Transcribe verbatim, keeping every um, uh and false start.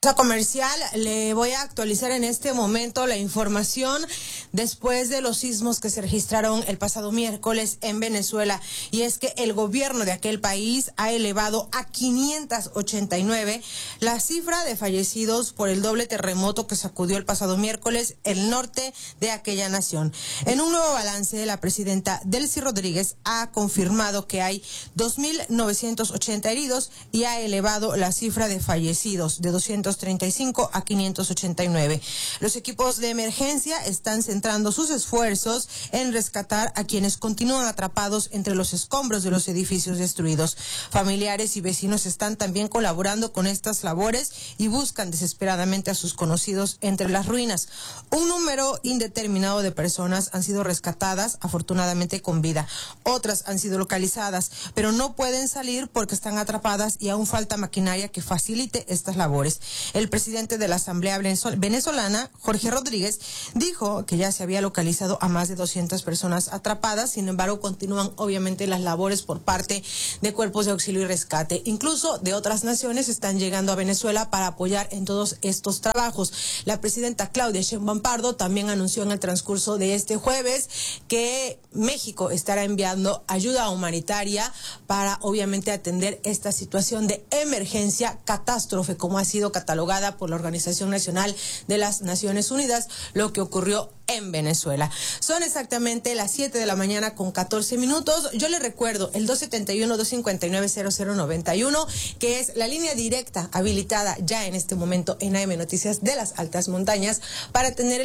Comercial, le voy a actualizar en este momento la información después de los sismos que se registraron el pasado miércoles en Venezuela, y es que el gobierno de aquel país ha elevado a quinientos ochenta y nueve la cifra de fallecidos por el doble terremoto que sacudió el pasado miércoles el norte de aquella nación. En un nuevo balance, la presidenta Delcy Rodríguez ha confirmado que hay dos mil novecientos ochenta heridos y ha elevado la cifra de fallecidos de doscientos treinta y cinco a quinientos ochenta y nueve. Los equipos de emergencia están centrando sus esfuerzos en rescatar a quienes continúan atrapados entre los escombros de los edificios destruidos. Familiares y vecinos están también colaborando con estas labores y buscan desesperadamente a sus conocidos entre las ruinas. Un número indeterminado de personas han sido rescatadas, afortunadamente con vida. Otras han sido localizadas, pero no pueden salir porque están atrapadas y aún falta maquinaria que facilite estas labores. El presidente de la Asamblea venezolana, Jorge Rodríguez, dijo que ya se había localizado a más de doscientas personas atrapadas. Sin embargo, continúan obviamente las labores por parte de cuerpos de auxilio y rescate. Incluso de otras naciones están llegando a Venezuela para apoyar en todos estos trabajos. La presidenta Claudia Sheinbaum Pardo también anunció en el transcurso de este jueves que México estará enviando ayuda humanitaria para obviamente atender esta situación de emergencia, catástrofe, como ha sido catalogada por la Organización Nacional de las Naciones Unidas, lo que ocurrió en Venezuela. Son exactamente las siete de la mañana con catorce minutos. Yo les recuerdo el dos siete uno, dos cinco nueve, cero cero nueve uno, que es la línea directa habilitada ya en este momento en A M Noticias de las Altas Montañas para tener el